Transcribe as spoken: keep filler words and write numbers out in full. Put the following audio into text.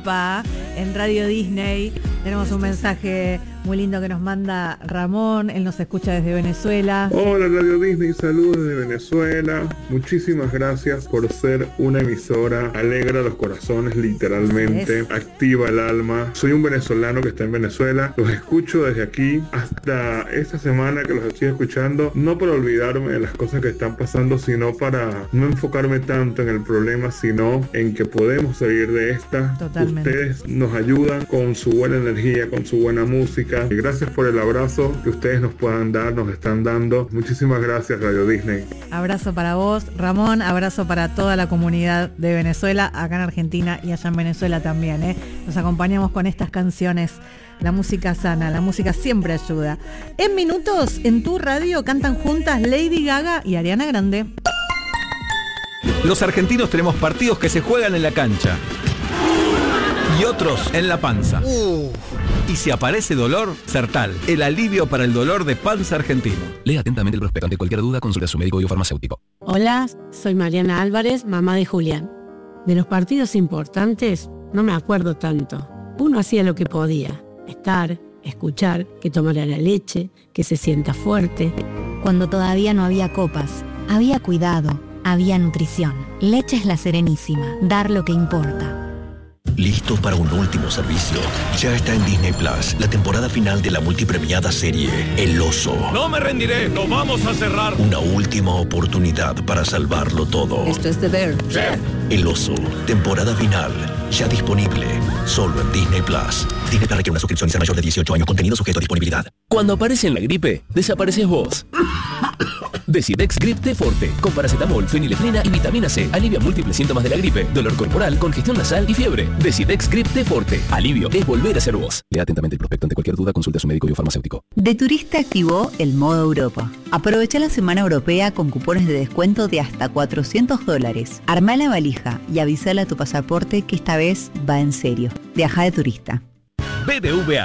Atahualpa en Radio Disney. Tenemos un mensaje muy lindo que nos manda Ramón, él nos escucha desde Venezuela. Hola Radio Disney, saludos desde Venezuela. Muchísimas gracias por ser una emisora, alegra los corazones literalmente, activa el alma. Soy un venezolano que está en Venezuela, los escucho desde aquí hasta esta semana que los estoy escuchando, no para olvidarme de las cosas que están pasando, sino para no enfocarme tanto en el problema, sino en que podemos salir de esta. Totalmente. Ustedes nos ayudan con su buena energía, con su buena música. Y gracias por el abrazo que ustedes nos puedan dar, nos están dando. Muchísimas gracias Radio Disney. Abrazo para vos, Ramón, abrazo para toda la comunidad de Venezuela, acá en Argentina y allá en Venezuela también, ¿eh? Nos acompañamos con estas canciones. La música sana, la música siempre ayuda. En minutos, en tu radio, cantan juntas Lady Gaga y Ariana Grande. Los argentinos tenemos partidos que se juegan en la cancha y otros en la panza. Uh. Y si aparece dolor, Sertal, el alivio para el dolor de panza argentino. Lea atentamente el prospecto. Ante cualquier duda, consulte a su médico o farmacéutico. Hola, soy Mariana Álvarez, mamá de Julián. De los partidos importantes, no me acuerdo tanto. Uno hacía lo que podía. Estar, escuchar, que tomara la leche, que se sienta fuerte. Cuando todavía no había copas, había cuidado, había nutrición. Leche es La Serenísima, dar lo que importa. ¿Listo para un último servicio? Ya está en Disney Plus la temporada final de la multipremiada serie El Oso. ¡No me rendiré! ¡Lo vamos a cerrar! Una última oportunidad para salvarlo todo. Esto es The Bear. Chef. El Oso, temporada final. Ya disponible. Solo en Disney Plus. Disney Plus requiere una suscripción y ser mayor de dieciocho años. Contenido sujeto a disponibilidad. Cuando aparece en la gripe, desapareces vos. Decidex Grip T Forte, con paracetamol, fenilefrina y vitamina C. Alivia múltiples síntomas de la gripe, dolor corporal, congestión nasal y fiebre. Decidex Grip T Forte. Alivio es volver a ser vos. Lea atentamente el prospecto. Ante cualquier duda, consulte a su médico y farmacéutico. De Turista activó el modo Europa. Aprovecha la semana europea con cupones de descuento de hasta cuatrocientos dólares. Armá la valija y avísale a tu pasaporte que esta vez va en serio. Viaja de turista. B B V A